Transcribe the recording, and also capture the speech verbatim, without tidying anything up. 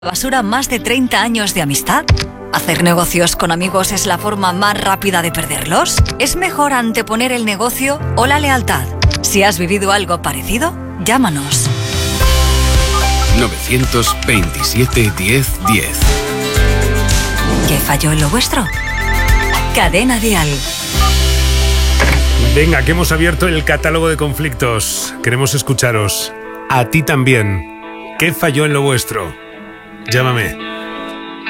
¿Basura más de treinta años de amistad? ¿Hacer negocios con amigos es la forma más rápida de perderlos? ¿Es mejor anteponer el negocio o la lealtad? Si has vivido algo parecido, llámanos. novecientos veintisiete diez diez. ¿Qué falló en lo vuestro? Cadena Dial. Venga, que hemos abierto el catálogo de conflictos. Queremos escucharos. A ti también. ¿Qué falló en lo vuestro? Llámame.